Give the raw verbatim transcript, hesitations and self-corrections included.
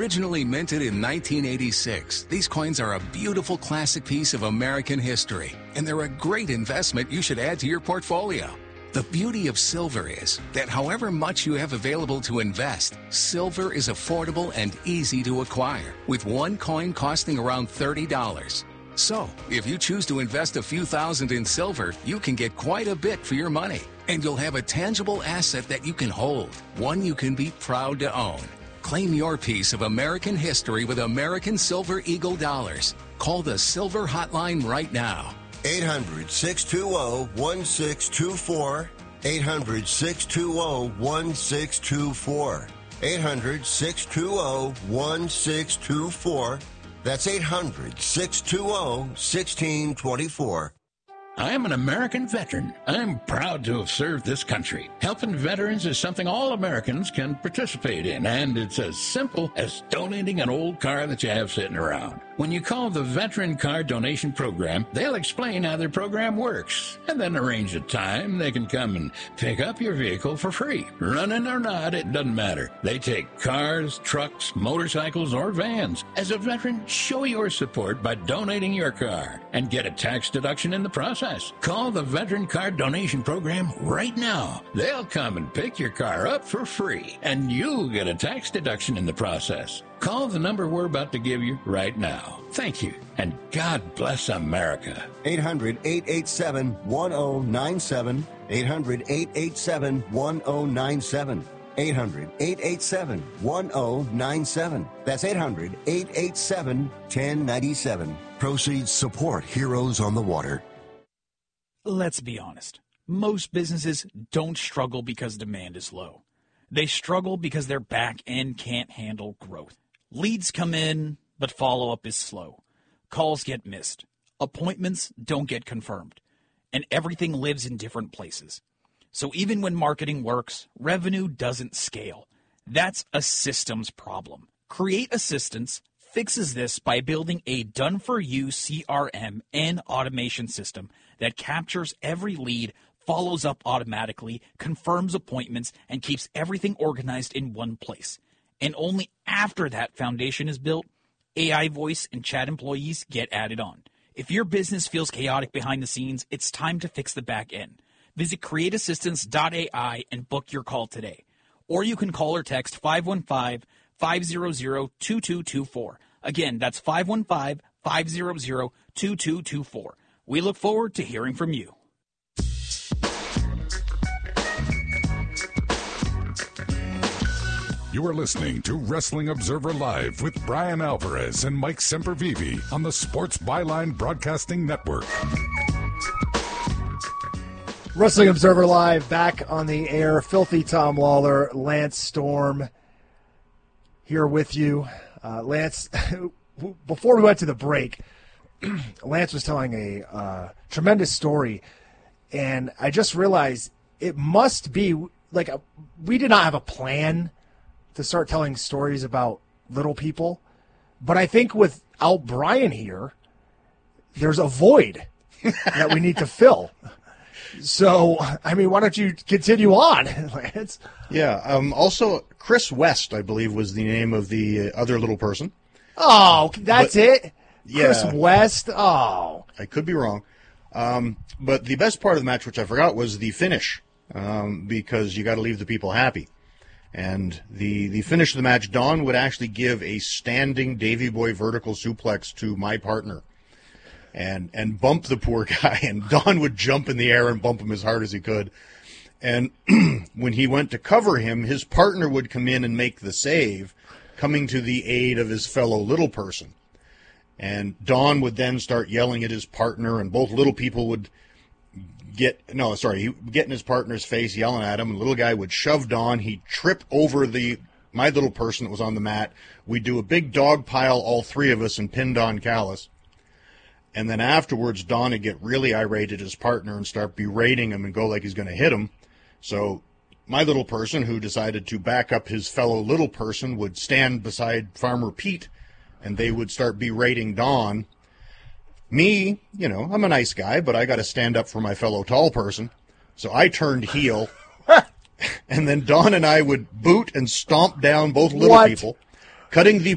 Originally minted in nineteen eighty-six, these coins are a beautiful classic piece of American history, and they're a great investment you should add to your portfolio. The beauty of silver is that however much you have available to invest, silver is affordable and easy to acquire, with one coin costing around thirty dollars. So, if you choose to invest a few thousand in silver, you can get quite a bit for your money, and you'll have a tangible asset that you can hold, one you can be proud to own. Claim your piece of American history with American Silver Eagle dollars. Call the Silver Hotline right now. eight hundred, six two zero, one six two four. eight hundred, six two zero, one six two four. eight hundred, six two zero, one six two four. That's eight hundred, six two zero, one six two four. I'm an American veteran. I'm proud to have served this country. Helping veterans is something all Americans can participate in, and it's as simple as donating an old car that you have sitting around. When you call the Veteran Car Donation Program, they'll explain how their program works, and then arrange a time they can come and pick up your vehicle for free. Running or not, it doesn't matter. They take cars, trucks, motorcycles, or vans. As a veteran, show your support by donating your car and get a tax deduction in the process. Call the Veteran Car Donation Program right now. They'll come and pick your car up for free, and you'll get a tax deduction in the process. Call the number we're about to give you right now. Thank you, and God bless America. eight hundred, eight eight seven, one zero nine seven. eight hundred, eight eight seven, one zero nine seven. eight hundred, eight eight seven, one zero nine seven. That's eight hundred, eight eight seven, one zero nine seven. Proceeds support Heroes on the Water. Let's be honest. Most businesses don't struggle because demand is low. They struggle because their back end can't handle growth. Leads come in, but follow-up is slow. Calls get missed. Appointments don't get confirmed. And everything lives in different places. So even when marketing works, revenue doesn't scale. That's a systems problem. Create Assistance fixes this by building a done-for-you C R M and automation system that captures every lead, follows up automatically, confirms appointments, and keeps everything organized in one place. And only after that foundation is built, A I voice and chat employees get added on. If your business feels chaotic behind the scenes, it's time to fix the back end. Visit create assistance dot A I and book your call today. Or you can call or text five one five, five zero zero, two two two four. Again, that's five one five, five zero zero, two two two four. We look forward to hearing from you. You are listening to Wrestling Observer Live with Brian Alvarez and Mike Sempervive on the Sports Byline Broadcasting Network. Wrestling Observer Live back on the air. Filthy Tom Lawler, Lance Storm here with you. Uh, Lance, before we went to the break, Lance was telling a uh, tremendous story, and I just realized it must be like a, we did not have a plan to start telling stories about little people, but I think without Brian here, there's a void that we need to fill. So, I mean, why don't you continue on, Lance? Yeah. Um, also, Chris West, I believe, was the name of the other little person. Oh, that's but, it? Yeah. Chris West? Oh. I could be wrong. Um, but the best part of the match, which I forgot, was the finish, um, because you got to leave the people happy. And the, the finish of the match, Don would actually give a standing Davey Boy vertical suplex to my partner and and bump the poor guy. And Don would jump in the air and bump him as hard as he could. And when he went to cover him, his partner would come in and make the save, coming to the aid of his fellow little person. And Don would then start yelling at his partner, and both little people would get, no, sorry, he would get in his partner's face, yelling at him, and the little guy would shove Don. He'd trip over the my little person that was on the mat. We'd do a big dog pile, all three of us, and pin Don Callis. And then afterwards, Don would get really irate at his partner and start berating him and go like he's going to hit him. So my little person, who decided to back up his fellow little person, would stand beside Farmer Pete, and they would start berating Don. Me, you know, I'm a nice guy, but I got to stand up for my fellow tall person. So I turned heel, and then Don and I would boot and stomp down both little what? people, cutting the